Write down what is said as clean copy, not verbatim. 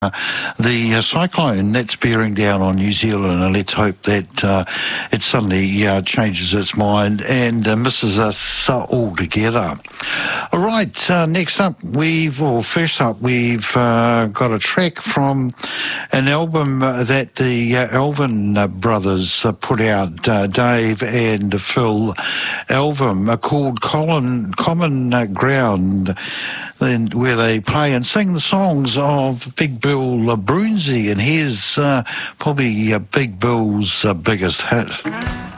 the cyclone that's bearing down on New Zealand, and let's hope that it suddenly changes its mind and misses us altogether. All right, first up, we've got a track from an album that the Elvin brothers put out, Dave and Phil Elvin, called Common Ground, where they play and sing the songs of Big Bill Broonzy, and here's probably Big Bill's biggest hit.